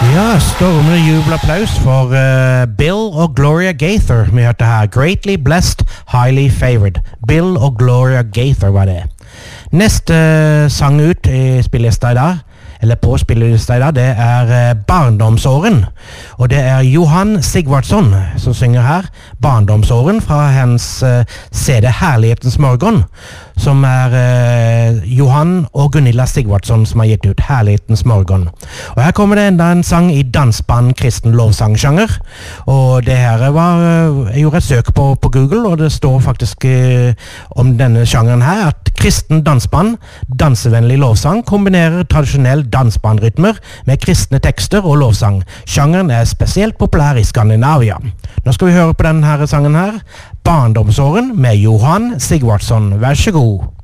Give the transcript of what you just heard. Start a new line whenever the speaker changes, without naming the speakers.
Ja, stormende jubelapplaus for Bill og Gloria Gaither. Vi hørte her Greatly Blessed, Highly Favored. Bill og Gloria Gaither var det. Neste sang ut i spillelista i dag, eller på spillelista i dag, det er Barndomsåren. Og det er Johan Sigvardsson som synger her Barndomsåren fra hans CD Herlighetens Morgon, som er Johan og Gunilla Sigvardsson som har gitt ut Herlighetens Morgon. Og her kommer det enda en sang i dansband kristen lovsangsjanger, og det her jeg gjorde et søk på Google, og det står faktisk om denne sjangeren her, at kristen dansband, dansevennlig lovsang, kombinerer tradisjonell dansbandrytmer med kristne tekster og lovsang. Sjangeren er spesielt populær i Skandinavia. Nå skal vi høre på denne sangen her, Barndomsåren med Johan Sigvardsson. Vær så god.